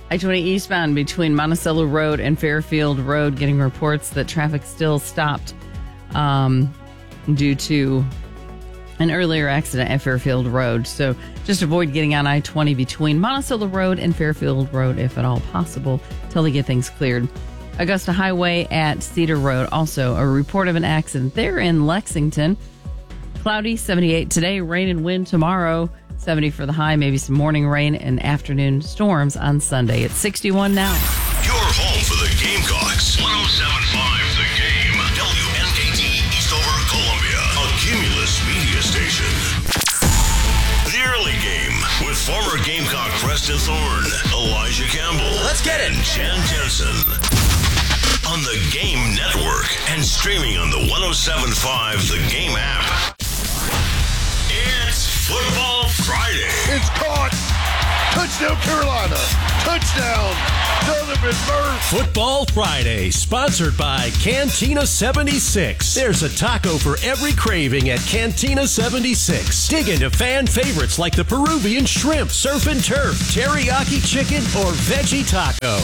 I-20 eastbound between Monticello Road and Fairfield Road, getting reports that traffic still stopped due to an earlier accident at Fairfield Road. So just avoid getting on I-20 between Monticello Road and Fairfield Road if at all possible till they get things cleared. Augusta Highway at Cedar Road, also a report of an accident there in Lexington. Cloudy, 78 today, rain and wind tomorrow. 70 for the high, maybe some morning rain and afternoon storms on Sunday. It's 61 now. Your home for the Gamecocks. 107.5 The Game. WNKT Eastover, Columbia. A Cumulus media station. The Early Game with former Gamecock Preston Thorne, Elijah Campbell. Let's get it. And Jan Jensen. On the Game Network and streaming on the 107.5 The Game app. It's Football Friday. It's caught. Touchdown, Carolina. Touchdown, Donovan Murphy. Football Friday, sponsored by Cantina 76. There's a taco for every craving at Cantina 76. Dig into fan favorites like the Peruvian shrimp, surf and turf, teriyaki chicken, or veggie taco.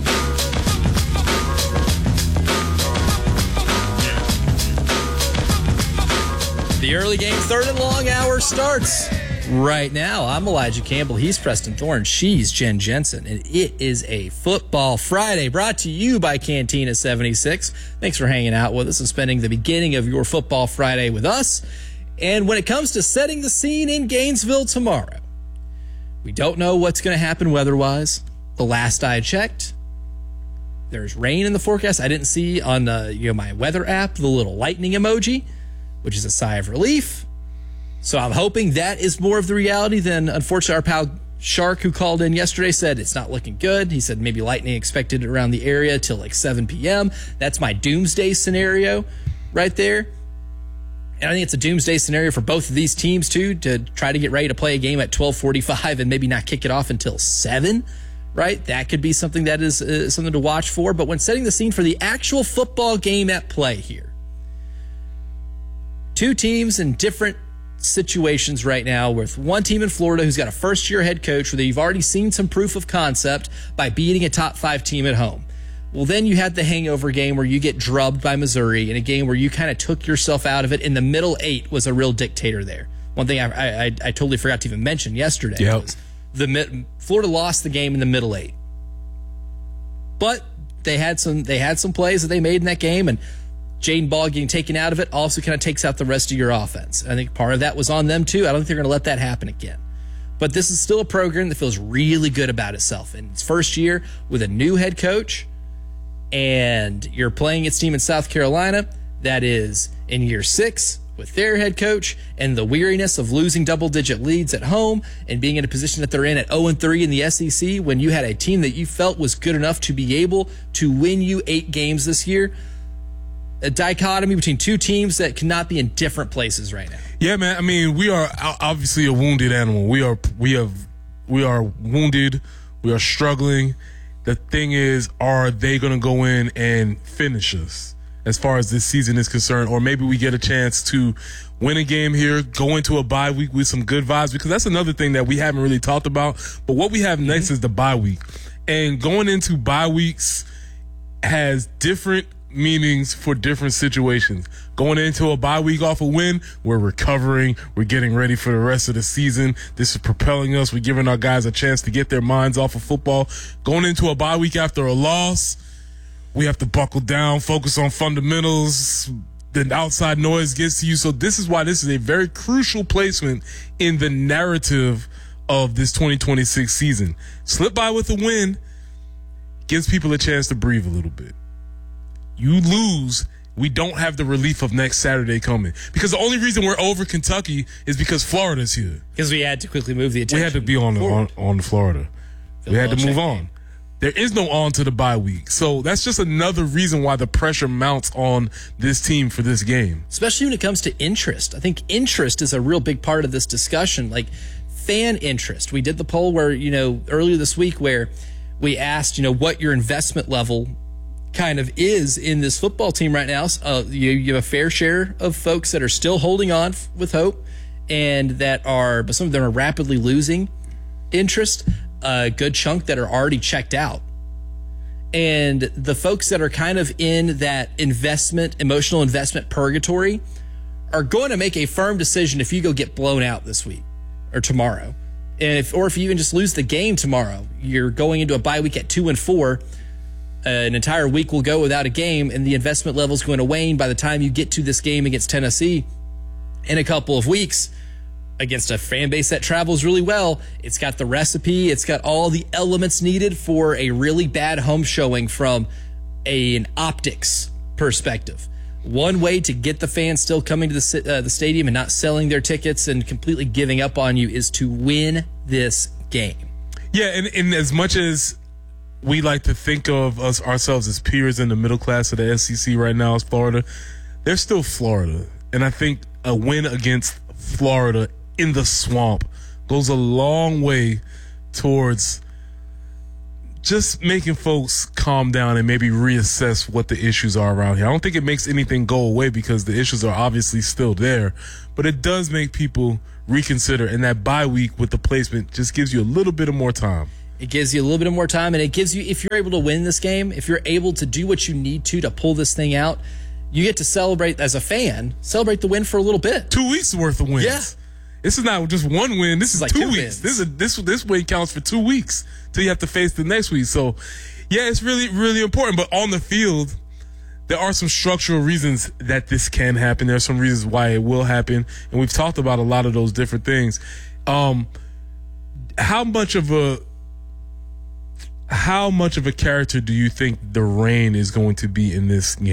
The Early Game third and long hour starts right now. I'm Elijah Campbell. He's Preston Thorne. She's Jen Jensen. And it is a Football Friday brought to you by Cantina 76. Thanks for hanging out with us and spending the beginning of your Football Friday with us. And when it comes to setting the scene in Gainesville tomorrow, we don't know what's going to happen weather-wise. The last I checked, there's rain in the forecast. I didn't see on my weather app the little lightning emoji, which is a sigh of relief. So I'm hoping that is more of the reality than, unfortunately, our pal Shark, who called in yesterday, said it's not looking good. He said maybe lightning expected around the area till like 7 p.m. That's my doomsday scenario right there. And I think it's a doomsday scenario for both of these teams, too, to try to get ready to play a game at 12:45 and maybe not kick it off until 7, right? That could be something that is something to watch for. But when setting the scene for the actual football game at play here, two teams in different situations right now, with one team in Florida who's got a first-year head coach where you've already seen some proof of concept by beating a top-5 team at home. Well, then you had the hangover game where you get drubbed by Missouri in a game where you kind of took yourself out of it, and the middle 8 was a real dictator there. One thing I totally forgot to even mention yesterday was Florida lost the game in the middle 8. But they had some plays that they made in that game, and Jaden Ball getting taken out of it also kind of takes out the rest of your offense. I think part of that was on them, too. I don't think they're going to let that happen again. But this is still a program that feels really good about itself. In its first year with a new head coach, and you're playing its team in South Carolina that is in year 6 with their head coach, and the weariness of losing double-digit leads at home and being in a position that they're in at 0-3 in the SEC when you had a team that you felt was good enough to be able to win you 8 games this year. A dichotomy between two teams that cannot be in different places right now. Yeah, man. I mean, we are obviously a wounded animal. We are wounded. We are struggling. The thing is, are they going to go in and finish us as far as this season is concerned? Or maybe we get a chance to win a game here, go into a bye week with some good vibes, because that's another thing that we haven't really talked about. But what we have next is the bye week. And going into bye weeks has different meanings for different situations. Going into a bye week off a win, we're recovering, we're getting ready for the rest of the season. This is propelling us. We're giving our guys a chance to get their minds off of football. Going into a bye week after a loss, we have to buckle down, focus on fundamentals. The outside noise gets to you. So this is why this is a very crucial placement in the narrative of this 2026 season. Slip by with a win gives people a chance to breathe a little bit. You lose, we don't have the relief of next Saturday coming. Because the only reason we're over Kentucky is because Florida's here. Because we had to quickly move the attention. We had to be on Florida. We had to move on. There is no on to the bye week. So that's just another reason why the pressure mounts on this team for this game. Especially when it comes to interest. I think interest is a real big part of this discussion. Like fan interest. We did the poll where, earlier this week where we asked, what your investment level kind of is in this football team right now. You have a fair share of folks that are still holding on with hope, and but some of them are rapidly losing interest. a good chunk that are already checked out. And the folks that are kind of in that emotional investment purgatory are going to make a firm decision if you go get blown out this week or tomorrow. And if you even just lose the game tomorrow, you're going into a bye week at 2-4. An entire week will go without a game, and the investment level is going to wane by the time you get to this game against Tennessee in a couple of weeks against a fan base that travels really well. It's got the recipe. It's got all the elements needed for a really bad home showing from an optics perspective. One way to get the fans still coming to the stadium and not selling their tickets and completely giving up on you is to win this game. Yeah, and as much as we like to think of ourselves as peers in the middle class of the SEC right now as Florida, they're still Florida. And I think a win against Florida in the swamp goes a long way towards just making folks calm down and maybe reassess what the issues are around here. I don't think it makes anything go away because the issues are obviously still there, but it does make people reconsider. And that bye week with the placement just gives you a little bit of more time. It gives you a little bit of more time, and it gives you, if you're able to win this game, if you're able to do what you need to pull this thing out, you get to celebrate as a fan, celebrate the win for a little bit. 2 weeks worth of wins. Yeah. This is not just one win. This is like 2 weeks. This win counts for 2 weeks till you have to face the next week. So, yeah, it's really, really important. But on the field, there are some structural reasons that this can happen. There are some reasons why it will happen. And we've talked about a lot of those different things. How much of a character do you think the rain is going to be in this game?